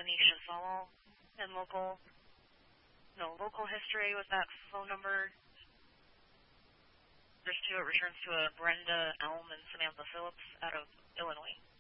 Anisha Sawal. And local history with that phone number. There's two. It returns to a Brenda Elm and Samantha Phillips out of Illinois.